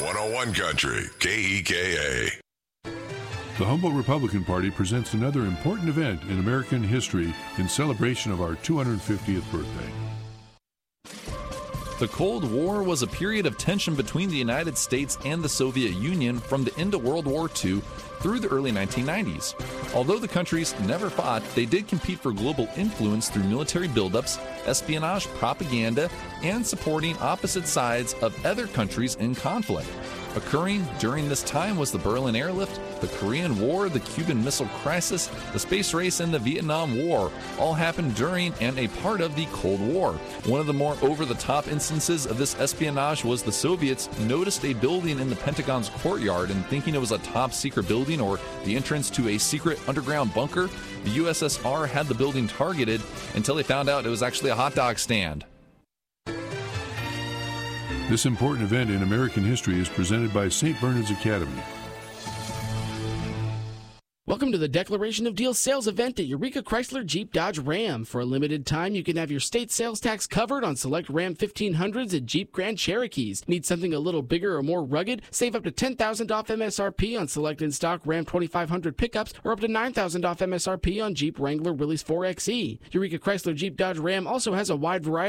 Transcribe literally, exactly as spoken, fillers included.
one oh one Country, K E K A. The Humboldt Republican Party presents another important event in American history in celebration of our two hundred fiftieth birthday. The Cold War was a period of tension between the United States and the Soviet Union from the end of World War Two through the early nineteen nineties. Although the countries never fought, they did compete for global influence through military buildups, espionage, propaganda, and supporting opposite sides of other countries in conflict. Occurring during this time was the Berlin Airlift, the Korean War, the Cuban Missile Crisis, the space race, and the Vietnam War. All happened during and a part of the Cold War. One of the more over-the-top instances of this espionage was the Soviets noticed a building in the Pentagon's courtyard and thinking it was a top-secret building or the entrance to a secret underground bunker, the U S S R had the building targeted until they found out it was actually a hot dog stand. This important event in American history is presented by Saint Bernard's Academy. Welcome to the Declaration of Deals sales event at Eureka Chrysler Jeep Dodge Ram. For a limited time, you can have your state sales tax covered on select Ram fifteen hundreds and Jeep Grand Cherokees. Need something a little bigger or more rugged? Save up to ten thousand dollars off M S R P on select in-stock Ram twenty-five hundred pickups or up to nine thousand dollars off M S R P on Jeep Wrangler Willys four X E. Eureka Chrysler Jeep Dodge Ram also has a wide variety